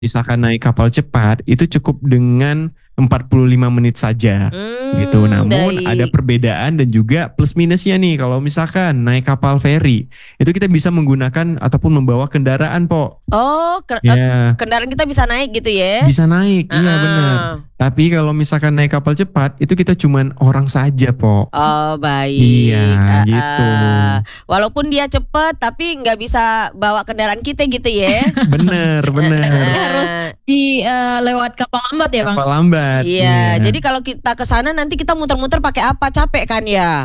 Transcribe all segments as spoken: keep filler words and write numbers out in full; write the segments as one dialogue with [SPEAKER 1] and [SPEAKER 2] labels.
[SPEAKER 1] misalkan naik kapal cepat itu cukup dengan empat puluh lima menit saja
[SPEAKER 2] Hmm,
[SPEAKER 1] gitu. Namun
[SPEAKER 2] baik.
[SPEAKER 1] ada perbedaan dan juga plus minusnya nih. Kalau misalkan naik kapal feri itu kita bisa menggunakan ataupun membawa kendaraan, Po.
[SPEAKER 2] Oh, ke-
[SPEAKER 1] Ya,
[SPEAKER 2] kendaraan kita bisa naik gitu ya?
[SPEAKER 1] bisa naik. Iya,
[SPEAKER 2] Ah.
[SPEAKER 1] benar. Tapi kalau misalkan naik kapal cepat itu kita cuman orang saja, Po.
[SPEAKER 2] Oh, baik.
[SPEAKER 1] Iya,
[SPEAKER 2] Ah,
[SPEAKER 1] gitu.
[SPEAKER 2] ah. Walaupun dia cepet, tapi nggak bisa bawa kendaraan kita gitu ya?
[SPEAKER 1] Bener, bener.
[SPEAKER 3] Harus di eh, lewat kapal lambat ya Bang?
[SPEAKER 1] Kapal lambat.
[SPEAKER 2] Iya, jadi kalau kita ke sana nanti kita muter-muter pakai apa? Capek kan ya?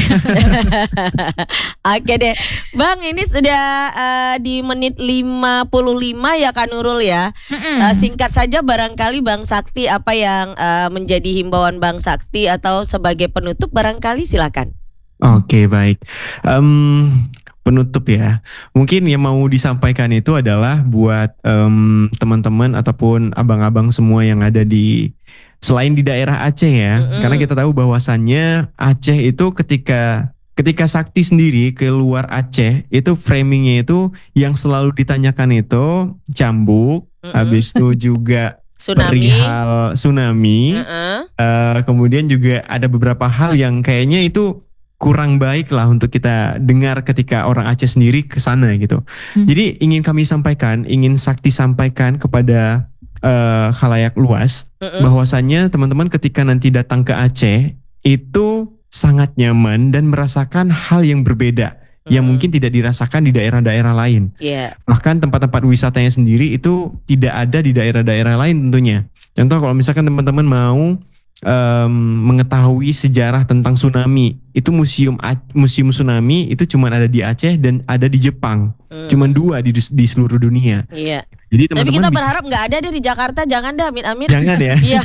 [SPEAKER 2] Oke deh, Bang, ini sudah eh, di menit lima puluh lima ya Kak Nurul ya.
[SPEAKER 3] Mm-mm.
[SPEAKER 2] Eh, singkat saja barangkali Bang Sakti apa yang eh, menjadi himbauan Bang Sakti atau sebagai penutup barangkali silakan.
[SPEAKER 1] Oke, baik. Em, penutup ya. Mungkin yang mau disampaikan itu adalah buat em, teman-teman ataupun abang-abang semua yang ada di selain di daerah Aceh ya.
[SPEAKER 2] Mm-mm.
[SPEAKER 1] Karena kita tahu bahwasannya Aceh itu ketika ketika Sakti sendiri keluar Aceh itu framingnya itu yang selalu ditanyakan itu cambuk,
[SPEAKER 2] Mm-mm.
[SPEAKER 1] habis itu juga
[SPEAKER 2] Tsunami.
[SPEAKER 1] perihal tsunami.
[SPEAKER 2] Heeh.
[SPEAKER 1] Eh, kemudian juga ada beberapa hal yang kayaknya itu kurang baik lah untuk kita dengar ketika orang Aceh sendiri ke sana gitu.
[SPEAKER 3] Hmm.
[SPEAKER 1] Jadi ingin kami sampaikan, ingin Sakti sampaikan kepada eh, khalayak luas
[SPEAKER 2] Mm-mm.
[SPEAKER 1] bahwasannya teman-teman ketika nanti datang ke Aceh itu sangat nyaman dan merasakan hal yang berbeda yang
[SPEAKER 2] Mm.
[SPEAKER 1] mungkin tidak dirasakan di daerah-daerah lain.
[SPEAKER 2] Iya.
[SPEAKER 1] Bahkan tempat-tempat wisatanya sendiri itu tidak ada di daerah-daerah lain tentunya. Contoh kalau misalkan teman-teman mau em, mengetahui sejarah tentang tsunami, itu museum A- museum tsunami itu cuma ada di Aceh dan ada di Jepang,
[SPEAKER 2] Mm.
[SPEAKER 1] cuma dua di di seluruh dunia.
[SPEAKER 2] Iya.
[SPEAKER 1] Jadi
[SPEAKER 2] Tapi
[SPEAKER 1] teman-teman
[SPEAKER 2] kita
[SPEAKER 1] bi-
[SPEAKER 2] berharap nggak ada deh di Jakarta, jangan dah, amit-amit.
[SPEAKER 1] jangan ya.
[SPEAKER 2] Iya.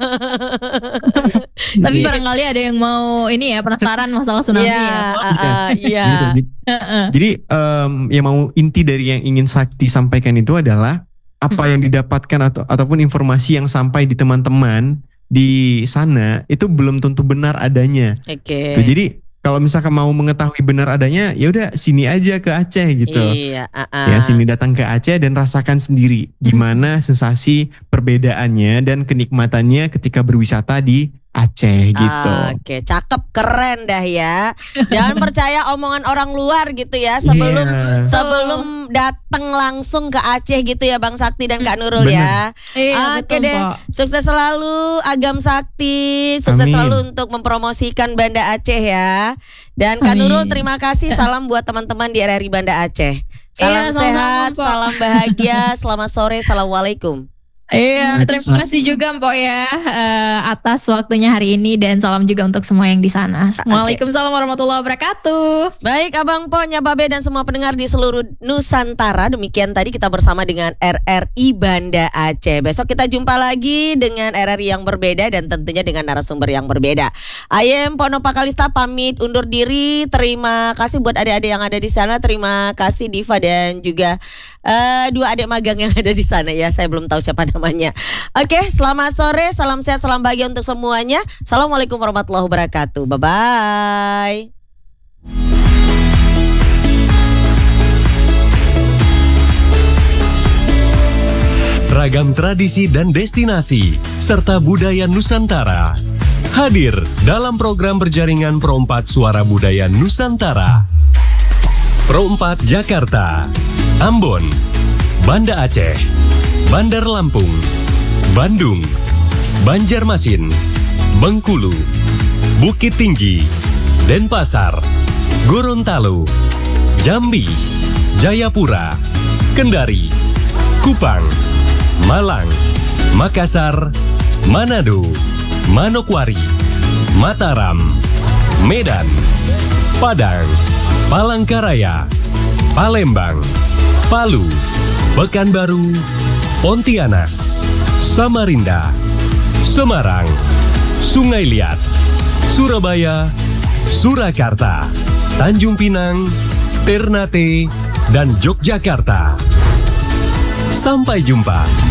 [SPEAKER 3] Tapi
[SPEAKER 1] Iya.
[SPEAKER 3] barangkali ada yang mau ini ya penasaran masalah tsunami
[SPEAKER 2] Iya,
[SPEAKER 3] ya.
[SPEAKER 2] ah, ah, iya.
[SPEAKER 1] Gitu. Jadi,
[SPEAKER 3] Heeh.
[SPEAKER 1] jadi em, yang mau inti dari yang ingin Sakti sampaikan itu adalah apa yang didapatkan atau ataupun informasi yang sampai di teman-teman di sana itu belum tentu benar adanya.
[SPEAKER 2] Oke.
[SPEAKER 1] Tuh, jadi kalau misalkan mau mengetahui benar adanya, ya udah sini aja ke Aceh gitu.
[SPEAKER 2] Iya, ah, ah.
[SPEAKER 1] Ya sini datang ke Aceh dan rasakan sendiri gimana sensasi perbedaannya dan kenikmatannya ketika berwisata di Aceh gitu.
[SPEAKER 2] Oke, cakep, keren dah ya. Jangan percaya omongan orang luar gitu ya sebelum
[SPEAKER 1] Iya.
[SPEAKER 2] sebelum datang langsung ke Aceh gitu ya Bang Sakti dan Kak Nurul
[SPEAKER 1] Bener.
[SPEAKER 2] ya.
[SPEAKER 3] Iya,
[SPEAKER 2] Oke
[SPEAKER 3] betul,
[SPEAKER 2] deh,
[SPEAKER 3] Pak.
[SPEAKER 2] sukses selalu Agam Sakti, sukses
[SPEAKER 1] Amin.
[SPEAKER 2] selalu untuk mempromosikan Banda Aceh ya. Dan Kak
[SPEAKER 3] Amin.
[SPEAKER 2] Nurul terima kasih, salam buat teman-teman di R R I Banda Aceh. Salam
[SPEAKER 3] Iya, sama-sama,
[SPEAKER 2] sehat,
[SPEAKER 3] Pak.
[SPEAKER 2] salam bahagia, selamat sore, assalamualaikum.
[SPEAKER 3] Iya, terima kasih juga Mpok ya eh, atas waktunya hari ini dan salam juga untuk semua yang di sana. Waalaikumsalam warahmatullahi wabarakatuh.
[SPEAKER 2] Baik Abang Po, Nyababe dan semua pendengar di seluruh Nusantara. Demikian tadi kita bersama dengan R R I Banda Aceh. Besok kita jumpa lagi dengan R R I yang berbeda dan tentunya dengan narasumber yang berbeda. Ayem Pono Pakalista pamit undur diri. Terima kasih buat adik-adik yang ada di sana. Terima kasih Diva dan juga eh, dua adik magang yang ada di sana ya. Saya belum tahu siapa namanya. Oke, selamat sore, salam sehat, salam bahagia untuk semuanya. Assalamualaikum warahmatullahi wabarakatuh. Bye-bye.
[SPEAKER 4] Ragam tradisi dan destinasi serta budaya Nusantara hadir dalam program berjaringan Pro empat Suara Budaya Nusantara. Pro empat Jakarta, Ambon, Banda Aceh, Bandar Lampung, Bandung, Banjarmasin, Bengkulu, Bukit Tinggi, Denpasar, Gorontalo, Jambi, Jayapura, Kendari, Kupang, Malang, Makassar, Manado, Manokwari, Mataram, Medan, Padang, Palangkaraya, Palembang, Palu, Pekanbaru, Pontianak, Samarinda, Semarang, Sungai Liat, Surabaya, Surakarta, Tanjung Pinang, Ternate, dan Yogyakarta. Sampai jumpa.